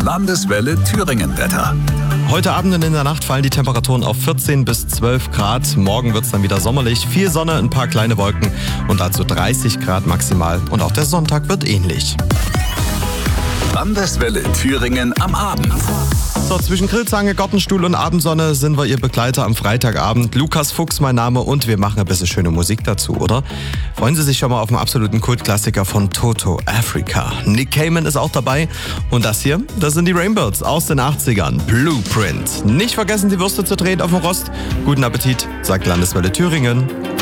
Landeswelle Thüringen Wetter. Heute Abend und in der Nacht fallen die Temperaturen auf 14 bis 12 Grad. Morgen wird es dann wieder sommerlich. Viel Sonne, ein paar kleine Wolken und dazu 30 Grad maximal. Und auch der Sonntag wird ähnlich. Landeswelle Thüringen am Abend. So, zwischen Grillzange, Gartenstuhl und Abendsonne sind wir Ihr Begleiter am Freitagabend. Lukas Fuchs mein Name und wir machen ein bisschen schöne Musik dazu, oder? Freuen Sie sich schon mal auf einen absoluten Kultklassiker von Toto, Africa. Nick Cayman ist auch dabei. Und das hier, das sind die Rainbirds aus den 80ern. Blueprint. Nicht vergessen, die Würste zu drehen auf dem Rost. Guten Appetit, sagt Landeswelle Thüringen.